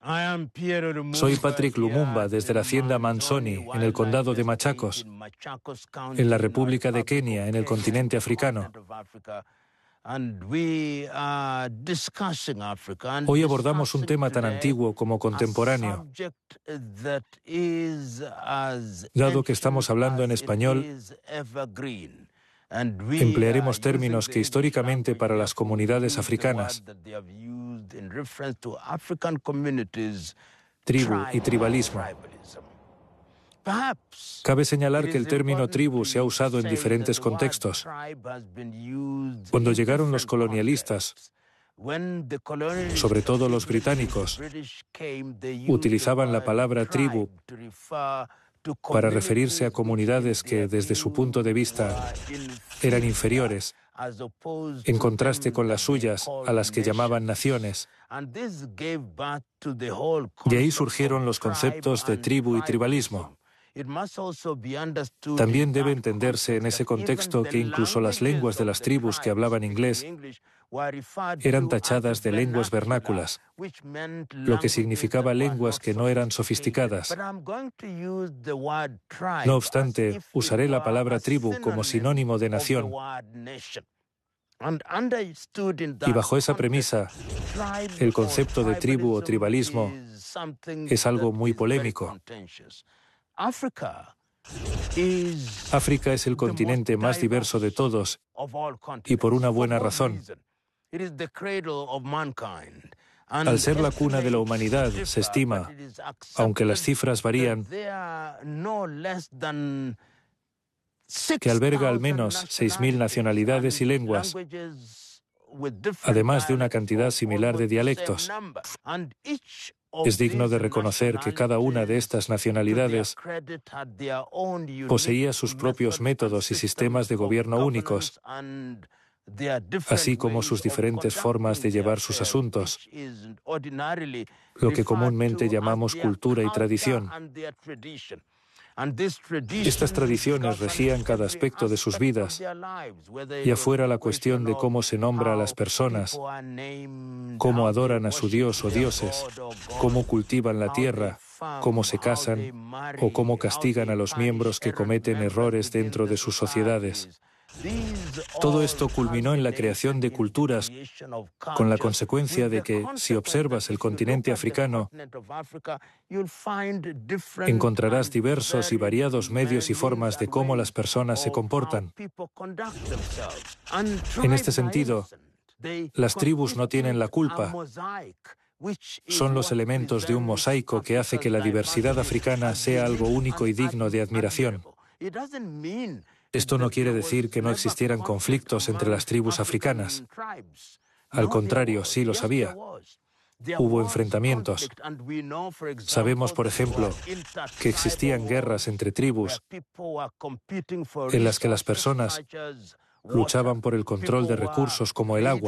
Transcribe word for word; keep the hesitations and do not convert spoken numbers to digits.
Soy Patrick Lumumba desde la hacienda Mansoni, en el condado de Machacos, en la República de Kenia, en el continente africano. Hoy abordamos un tema tan antiguo como contemporáneo. Dado que estamos hablando en español, emplearemos términos que históricamente para las comunidades africanas, tribu y tribalismo. Cabe señalar que el término tribu se ha usado en diferentes contextos. Cuando llegaron los colonialistas, sobre todo los británicos, utilizaban la palabra tribu para referirse a comunidades que, desde su punto de vista, eran inferiores, en contraste con las suyas, a las que llamaban naciones. De ahí surgieron los conceptos de tribu y tribalismo. También debe entenderse en ese contexto que incluso las lenguas de las tribus que hablaban inglés eran tachadas de lenguas vernáculas, lo que significaba lenguas que no eran sofisticadas. No obstante, usaré la palabra tribu como sinónimo de nación. Y bajo esa premisa, el concepto de tribu o tribalismo es algo muy polémico. África es el continente más diverso de todos, y por una buena razón. Al ser la cuna de la humanidad, se estima, aunque las cifras varían, que alberga al menos seis mil nacionalidades y lenguas, además de una cantidad similar de dialectos. Es digno de reconocer que cada una de estas nacionalidades poseía sus propios métodos y sistemas de gobierno únicos, así como sus diferentes formas de llevar sus asuntos, lo que comúnmente llamamos cultura y tradición. Estas tradiciones regían cada aspecto de sus vidas, ya fuera la cuestión de cómo se nombra a las personas, cómo adoran a su dios o dioses, cómo cultivan la tierra, cómo se casan o cómo castigan a los miembros que cometen errores dentro de sus sociedades. Todo esto culminó en la creación de culturas, con la consecuencia de que, si observas el continente africano, encontrarás diversos y variados medios y formas de cómo las personas se comportan. En este sentido, las tribus no tienen la culpa. Son los elementos de un mosaico que hace que la diversidad africana sea algo único y digno de admiración. Esto no quiere decir que no existieran conflictos entre las tribus africanas. Al contrario, sí los había. Hubo enfrentamientos. Sabemos, por ejemplo, que existían guerras entre tribus en las que las personas luchaban por el control de recursos como el agua.